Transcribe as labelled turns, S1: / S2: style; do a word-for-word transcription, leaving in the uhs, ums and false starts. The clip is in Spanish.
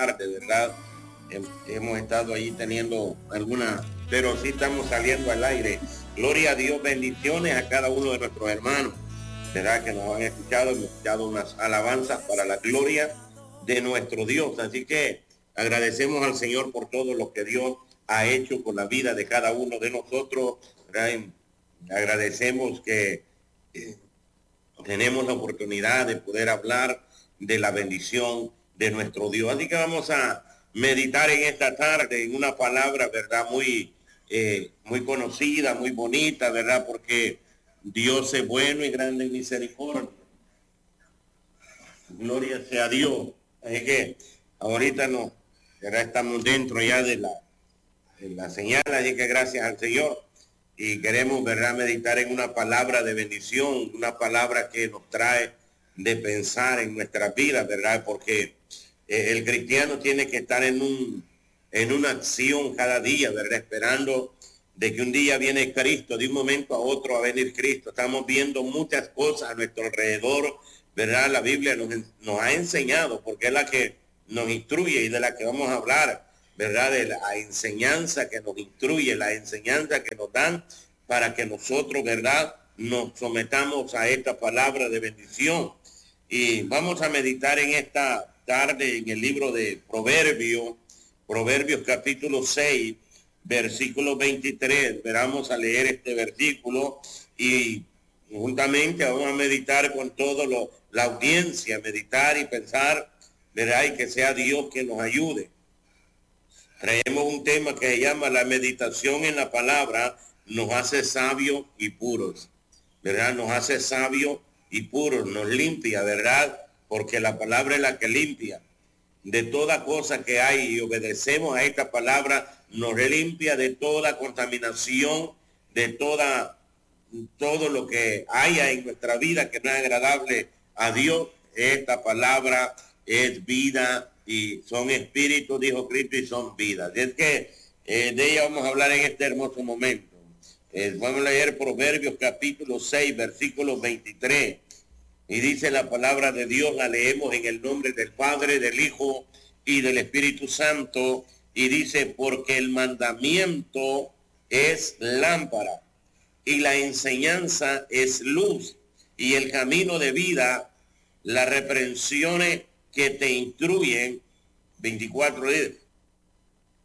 S1: tarde, ¿verdad? Hemos estado ahí teniendo alguna, pero sí estamos saliendo al aire. Gloria a Dios, bendiciones a cada uno de nuestros hermanos, ¿verdad? Que nos han escuchado, hemos escuchado unas alabanzas para la gloria de nuestro Dios. Así que agradecemos al Señor por todo lo que Dios ha hecho con la vida de cada uno de nosotros, ¿verdad? Agradecemos que eh, tenemos la oportunidad de poder hablar de la bendición de nuestro Dios. Así que vamos a meditar en esta tarde en una palabra, ¿verdad? Muy, eh, muy conocida, muy bonita, ¿verdad? Porque Dios es bueno y grande en misericordia. Gloria sea a Dios. Así que ahorita no, ¿verdad? Estamos dentro ya de la, de la señal, así que gracias al Señor. Y queremos, ¿verdad?, meditar en una palabra de bendición, una palabra que nos trae de pensar en nuestras vidas, ¿verdad? Porque eh, el cristiano tiene que estar en, un, en una acción cada día, ¿verdad? Esperando de que un día viene Cristo, de un momento a otro va a venir Cristo. Estamos viendo muchas cosas a nuestro alrededor, ¿verdad? La Biblia nos, nos ha enseñado, porque es la que nos instruye y de la que vamos a hablar, ¿verdad? De la enseñanza que nos instruye, la enseñanza que nos dan para que nosotros, ¿verdad?, nos sometamos a esta palabra de bendición. Y vamos a meditar en esta tarde en el libro de Proverbios, Proverbios capítulo seis, versículo veintitrés. Vamos a leer este versículo y juntamente vamos a meditar con todo lo, la audiencia, meditar y pensar, ¿verdad? Y que sea Dios que nos ayude. Traemos un tema que se llama la meditación en la palabra nos hace sabios y puros, ¿verdad? Nos hace sabios y puros, nos limpia, ¿verdad? Porque la palabra es la que limpia de toda cosa que hay y obedecemos a esta palabra, nos limpia de toda contaminación, de toda, todo lo que haya en nuestra vida que no es agradable a Dios. Esta palabra es vida y son espíritus, dijo Cristo, y son vidas. Es que eh, de ella vamos a hablar en este hermoso momento. Eh, vamos a leer Proverbios capítulo seis, versículo veintitrés. Y dice la palabra de Dios, la leemos en el nombre del Padre, del Hijo y del Espíritu Santo. Y dice, porque el mandamiento es lámpara y la enseñanza es luz, y el camino de vida, las reprensiones que te instruyen, veinticuatro,